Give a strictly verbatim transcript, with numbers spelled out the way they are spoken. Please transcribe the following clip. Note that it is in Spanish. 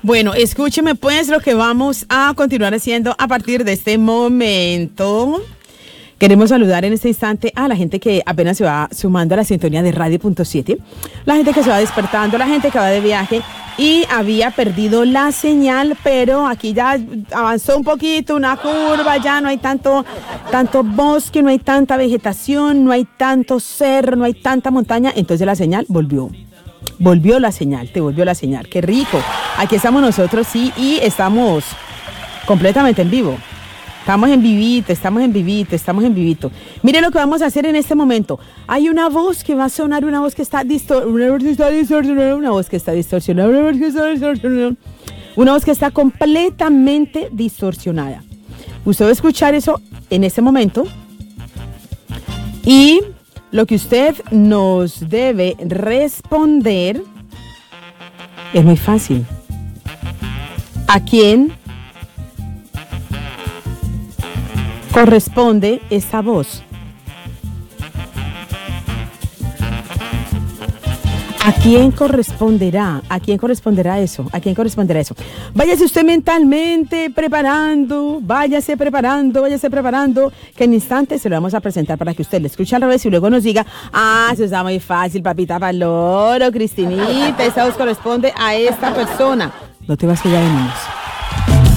Bueno, escúcheme pues lo que vamos a continuar haciendo a partir de este momento. Queremos saludar en este instante a la gente que apenas se va sumando a la sintonía de Radio Punto siete, la gente que se va despertando, la gente que va de viaje y había perdido la señal, pero aquí ya avanzó un poquito, una curva, ya no hay tanto, tanto bosque, no hay tanta vegetación, no hay tanto cerro, no hay tanta montaña, entonces la señal volvió. Volvió la señal, te volvió la señal, qué rico. Aquí estamos nosotros, sí, y estamos completamente en vivo. Estamos en vivito, estamos en vivito, estamos en vivito. Mire lo que vamos a hacer en este momento. Hay una voz que va a sonar, una voz que está distorsionada, una voz que está distorsionada, una voz que está distorsionada, una voz que está completamente distorsionada. Usted va a escuchar eso en este momento y lo que usted nos debe responder es muy fácil. ¿A quién corresponde esa voz? ¿A quién corresponderá? ¿A quién corresponderá eso? ¿A quién corresponderá eso? Váyase usted mentalmente preparando, váyase preparando, váyase preparando, que en instantes se lo vamos a presentar para que usted le escuche al revés y luego nos diga, ah, eso está muy fácil, papita paloro, Cristinita, esa voz corresponde a esta persona. No te vas, que ya venimos.